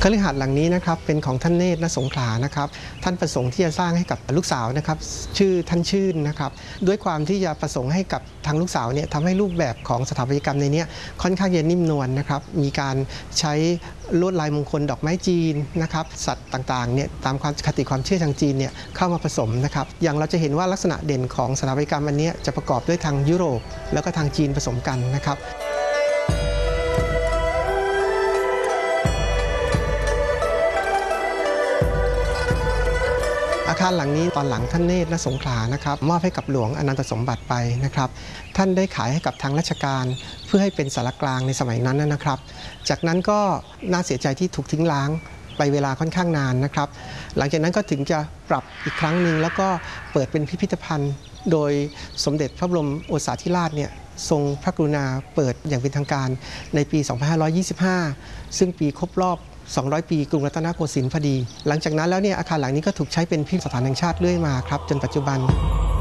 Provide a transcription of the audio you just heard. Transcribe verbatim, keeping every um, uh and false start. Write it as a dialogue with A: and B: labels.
A: คฤหาสน์หลังนี้นะครับเป็นของท่านเนตร ณ สงขลานะครับท่านประสงค์ที่จะสร้างให้กับลูกสาวนะครับชื่อท่านชื่นนะครับด้วยความที่จะประสงค์ให้กับทางลูกสาวเนี่ยทำให้รูปแบบของสถาปัตยกรรมในนี้ค่อนข้างจะนิ่มนวลนะครับมีการใช้ลวดลายมงคลดอกไม้จีนนะครับสัตว์ต่างๆเนี่ยตามความคติความเชื่อทางจีนเนี่ยเข้ามาผสมนะครับอย่างเราจะเห็นว่าลักษณะเด่นของสถาปัตยกรรมอันนี้จะประกอบด้วยทางยุโรปแล้วก็ทางจีนผสมกันนะครับอาคารหลังนี้ตอนหลังท่านเนตร ณ สงขลานะครับมอบให้กับหลวงอนันตสมบัติไปนะครับท่านได้ขายให้กับทางราชการเพื่อให้เป็นศาลากลางในสมัยนั้นนะครับจากนั้นก็น่าเสียใจที่ถูกทิ้งร้างไปเวลาค่อนข้างนานนะครับหลังจากนั้นก็ถึงจะปรับอีกครั้งหนึ่งแล้วก็เปิดเป็นพิพิธภัณฑ์โดยสมเด็จพระบรมโอษาธิราชเนี่ยทรงพระกรุณาเปิดอย่างเป็นทางการในปี สองพันห้าร้อยยี่สิบห้า ซึ่งปีครบรอบสองร้อยปีกรุงรัตนโกสินทร์พอดีหลังจากนั้นแล้วเนี่ยอาคารหลังนี้ก็ถูกใช้เป็นพิพิธสถานแห่งชาติเรื่อยมาครับจนปัจจุบัน